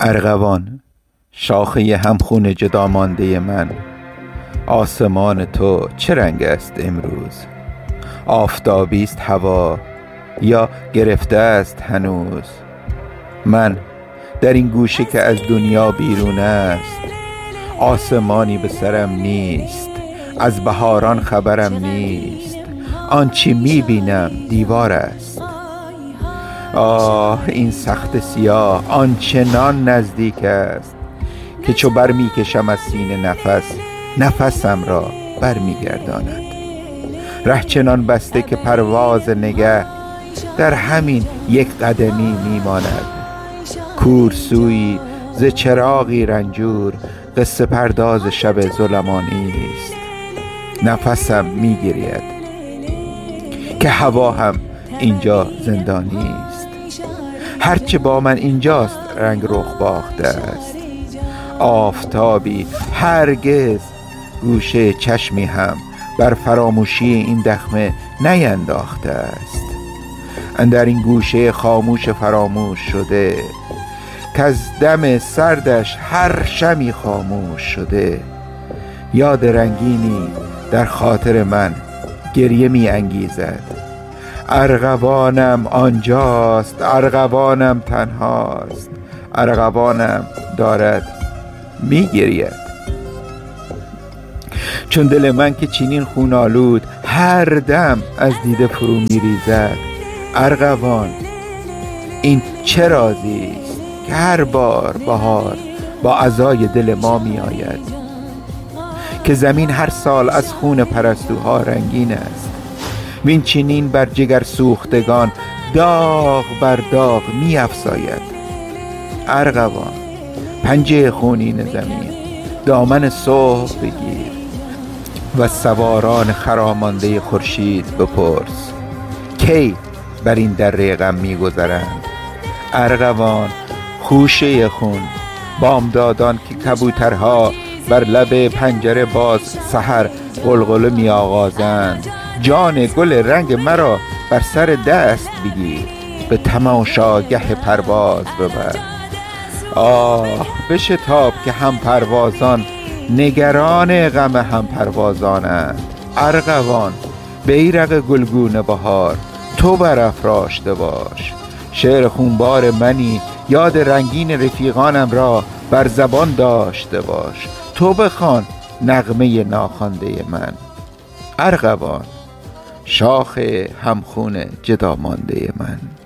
ارغوان، شاخه همخون جدا مانده من، آسمان تو چه رنگ است امروز؟ آفتابی است هوا یا گرفته است هنوز؟ من در این گوشه که از دنیا بیرون است، آسمانی به سرم نیست، از بهاران خبرم نیست، آنچه میبینم دیوار است. آه این سخت سیاه آنچنان نزدیک است که چو بر میکشم از سینه نفسم را بر میگرداند. ره چنان بسته که پرواز نگه در همین یک قدمی میماند. کورسویی ز چراغی رنجور، قصه پرداز شب ظلمانی است. نفسم میگرید که هوا هم اینجا زندانی است. هرچه با من اینجاست رنگ رخ باخته است. آفتابی هرگز گوشه چشمی هم بر فراموشی این دخمه نینداخته است. اندر این گوشه خاموش فراموش شده که از دم سردش هر شمی خاموش شده. یاد رنگینی در خاطر من گریه می انگیزد. ارغوانم آنجاست، ارغوانم تنهاست، ارغوانم دارد می گرید. چون دل من که چنین خون آلود هر دم از دیده فرو می ریزد. ارغوان این چه رازی است که هر بار بهار با عزای دل ما می آید؟ که زمین هر سال از خون پرستوها رنگین است، وین چنین بر جگر سوختگان داغ بر داغ می افزاید. ارغوان پنجه خونین زمین دامن صبح بگیر و سواران خرامانده خورشید بپرس کی بر این دره غم می گذرند. ارغوان خوشه خون بامدادان که کبوترها بر لب پنجره باز سحر غلغله می آغازند. جان گل رنگ مرا بر سر دست بگیر، به تماشاگه پرواز ببر. آه بشتاب که هم پروازان نگران غم هم پروازانند. ارغوان بیرق گلگون بهار تو برافراشته باش. شعر خونبار منی، یاد رنگین رفیقانم را بر زبان داشته باش. تو بخوان نغمه ناخوانده من. ارغوان شاخ همخون جدا مانده من.